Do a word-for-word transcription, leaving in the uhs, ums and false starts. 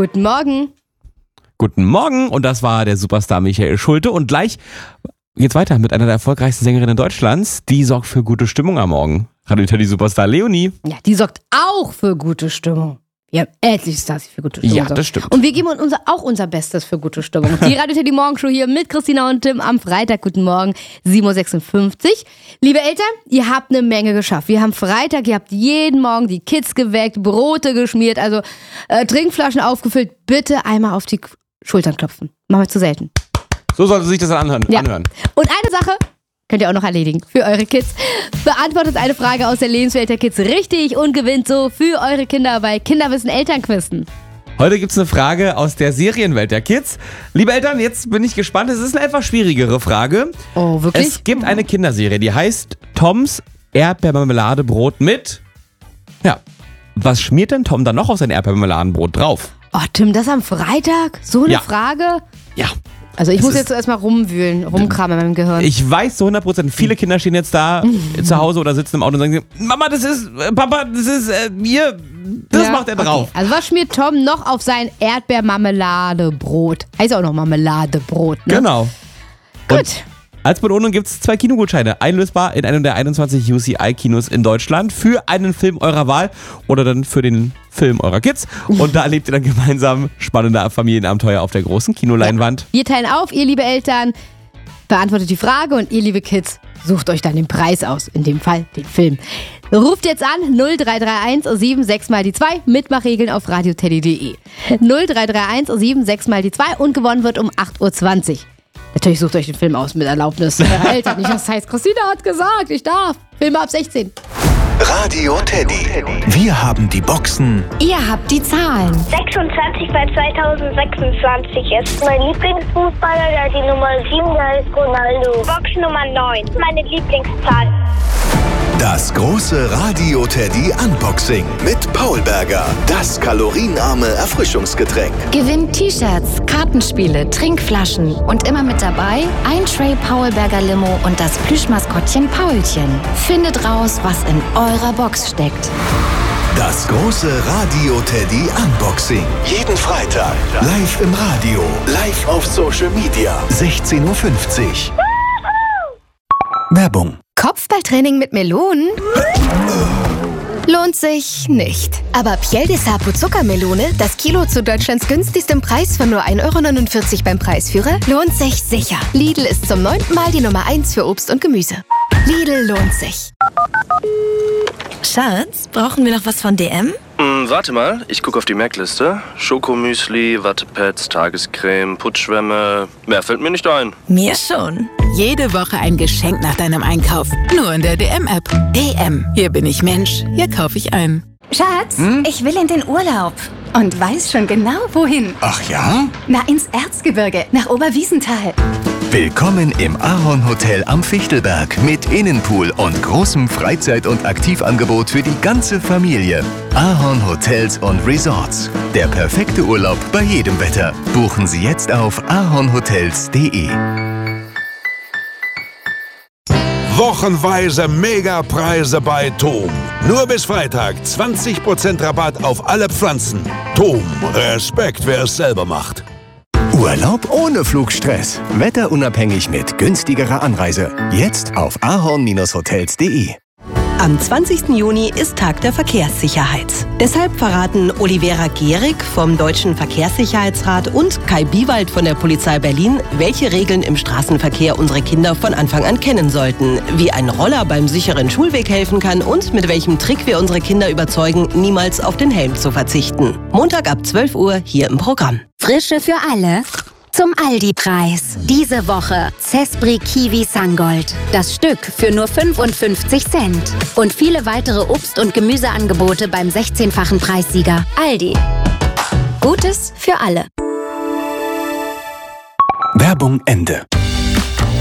Guten Morgen. Guten Morgen und das war der Superstar Michael Schulte und gleich geht's weiter mit einer der erfolgreichsten Sängerinnen Deutschlands. Die sorgt für gute Stimmung am Morgen. Radio Teddy Superstar Leonie. Ja, die sorgt auch für gute Stimmung. Wir haben etliche Stars, die für gute Stimmung Ja, sorgen. das stimmt. Und wir geben uns unser, auch unser Bestes für gute Stimmung. Die Radio Teddy Morgenshow hier mit Christina und Tim am Freitag. Guten Morgen, sieben Uhr sechsundfünfzig. Liebe Eltern, ihr habt eine Menge geschafft. Wir haben Freitag, ihr habt jeden Morgen die Kids geweckt, Brote geschmiert, also äh, Trinkflaschen aufgefüllt. Bitte einmal auf die Schultern klopfen. Machen wir zu selten. So sollte sich das dann anhören. Ja. anhören. Und eine Sache könnt ihr auch noch erledigen für eure Kids. Beantwortet eine Frage aus der Lebenswelt der Kids richtig und gewinnt so für eure Kinder bei Kinderwissen Elternquizzen. Heute gibt's eine Frage aus der Serienwelt der Kids. Liebe Eltern, jetzt bin ich gespannt. Es ist eine etwas schwierigere Frage. Oh, wirklich? Es gibt eine Kinderserie, die heißt Toms Erdbeermarmeladebrot mit... Ja, was schmiert denn Tom dann noch auf sein Erdbeermarmeladenbrot drauf? Oh, Tim, das am Freitag? So eine Ja. Frage? Ja. Also ich Das muss ist- jetzt erstmal rumwühlen, rumkramen in meinem Gehirn. Ich weiß zu hundert Prozent, viele Kinder stehen jetzt da zu Hause oder sitzen im Auto und sagen, Mama, das ist, äh, Papa, das ist, äh, hier, das Ja, macht er drauf. Okay. Also was schmiert Tom noch auf sein Erdbeermarmeladebrot? Heißt auch noch Marmeladebrot, ne? Genau. Gut. Als Belohnung gibt es zwei Kinogutscheine, einlösbar in einem der einundzwanzig U C I-Kinos in Deutschland für einen Film eurer Wahl oder dann für den Film eurer Kids. Und da erlebt ihr dann gemeinsam spannende Familienabenteuer auf der großen Kinoleinwand. Wir teilen auf, ihr liebe Eltern, beantwortet die Frage und ihr liebe Kids, sucht euch dann den Preis aus. In dem Fall den Film. Ruft jetzt an null drei drei eins sieben sechs mal die zwei, Mitmachregeln auf radioteddy punkt de. null drei drei eins sieben sechs mal die zwei und gewonnen wird um acht Uhr zwanzig. Natürlich sucht euch den Film aus mit Erlaubnis. Eurer Eltern, nicht das heißt, Christina hat gesagt, ich darf. Filme ab sechzehn. Radio Teddy. Wir haben die Boxen, Ihr habt die Zahlen. sechsundzwanzig bei zweitausendsechsundzwanzig ist mein Lieblingsfußballer, der die Nummer sieben, der heißt Ronaldo. Box Nummer neun, meine Lieblingszahl. das große Radio Teddy Unboxing mit Paul Berger. Das kalorienarme Erfrischungsgetränk. Gewinnt T-Shirts, Kartenspiele, Trinkflaschen und immer mit dabei ein Tray Paulberger Limo und das Plüschmaskottchen Paulchen. Findet raus, was in eurer Box steckt. Das große Radio Teddy Unboxing. Jeden Freitag. Live im Radio. Live auf Social Media. sechzehn Uhr fünfzig. Werbung. Kopfballtraining mit Melonen? Lohnt sich nicht. Aber Piel de Sapo Zuckermelone, das Kilo zu Deutschlands günstigstem Preis von nur ein Euro neunundvierzig beim Preisführer, lohnt sich sicher. Lidl ist zum neunten Mal die Nummer eins für Obst und Gemüse. Lidl lohnt sich. Schatz, brauchen wir noch was von D M? Hm, warte mal, ich gucke auf die Merkliste. Schokomüsli, Wattepads, Tagescreme, Putzschwämme. Mehr fällt mir nicht ein. Mir schon. Jede Woche ein Geschenk nach deinem Einkauf. Nur in der D M-App. D M. Hier bin ich Mensch. Hier kaufe ich ein. Schatz, ich will in den Urlaub. Und weiß schon genau, wohin. Ach ja? Na, ins Erzgebirge, nach Oberwiesenthal. Willkommen im Ahorn Hotel am Fichtelberg mit Innenpool und großem Freizeit- und Aktivangebot für die ganze Familie. Ahorn Hotels und Resorts. Der perfekte Urlaub bei jedem Wetter. Buchen Sie jetzt auf ahornhotels punkt de. Wochenweise Megapreise bei Tom. Nur bis Freitag zwanzig Prozent Rabatt auf alle Pflanzen. Tom, Respekt, wer es selber macht. Urlaub ohne Flugstress. Wetterunabhängig mit günstigerer Anreise. Jetzt auf ahorn Hotels punkt de. Am zwanzigsten Juni ist Tag der Verkehrssicherheit. Deshalb verraten Olivera Gehrig vom Deutschen Verkehrssicherheitsrat und Kai Biewald von der Polizei Berlin, welche Regeln im Straßenverkehr unsere Kinder von Anfang an kennen sollten, wie ein Roller beim sicheren Schulweg helfen kann und mit welchem Trick wir unsere Kinder überzeugen, niemals auf den Helm zu verzichten. Montag ab zwölf Uhr hier im Programm. Frische für alle. Zum Aldi-Preis. Diese Woche Zespri Kiwi Sungold. Das Stück für nur fünfundfünfzig Cent. Und viele weitere Obst- und Gemüseangebote beim sechzehnfachen Preissieger. Aldi. Gutes für alle. Werbung Ende.